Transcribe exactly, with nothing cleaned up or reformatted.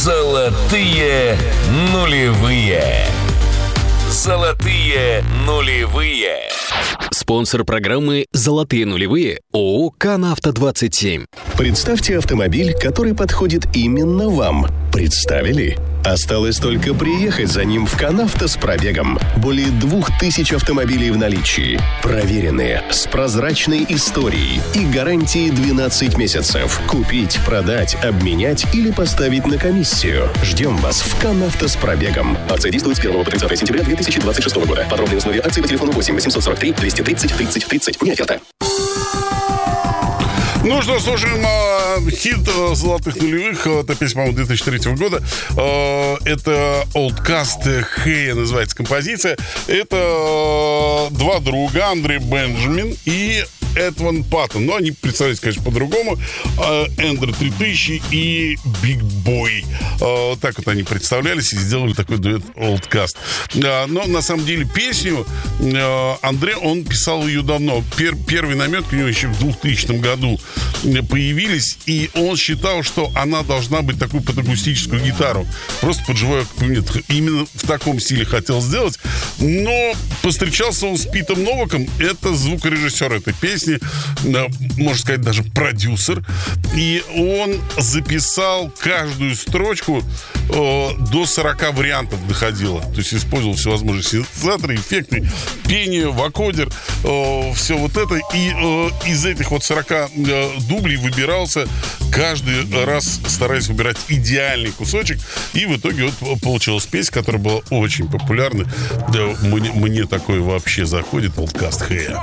Золотые нулевые. Золотые нулевые. Спонсор программы «Золотые нулевые» ООО «Канавто двадцать семь». Представьте автомобиль, который подходит именно вам. Представили? Осталось только приехать за ним в Канавто с пробегом. Более двух тысяч автомобилей в наличии. Проверенные, с прозрачной историей и гарантией двенадцать месяцев. Купить, продать, обменять или поставить на комиссию. Ждем вас в Канавто с пробегом. Акция действует с первого по тридцатое сентября две тысячи двадцать шестого года. Подробные условия акции по телефону восемь восемьсот сорок три двести тридцать тридцать тридцать. Не оферта. Ну что, слушаем э, хит э, «Золотых нулевых». Это песня, по-моему, две тысячи третьего года. Э, это OutKast «Hey» называется композиция. Это э, два друга, Андрей Бенджамин и Эдван Паттон. Но они представляются, конечно, по-другому. Э, Эндер три тысячи и Биг Бой. Э, так вот они представлялись и сделали такой дуэт OutKast. Э, но, на самом деле, песню э, Андрей, он писал ее давно. Пер, первый наметки у него еще в двухтысячном году появились, и он считал, что она должна быть такую под акустическую гитару, просто под живой аккомпанемент. Именно в таком стиле хотел сделать, но повстречался он с Питом Новаком, это звукорежиссер этой песни, можно сказать, даже продюсер, и он записал каждую строчку, э, до сорока вариантов доходило, то есть использовал всевозможные синтезаторы, эффекты, пение, вокодер, э, все вот это, и э, из этих вот сорока э, дублей выбирался каждый раз, стараясь выбирать идеальный кусочек, и в итоге вот получилась песня, которая была очень популярна. Да, мне, мне такое вообще заходит. OutKast «Hey».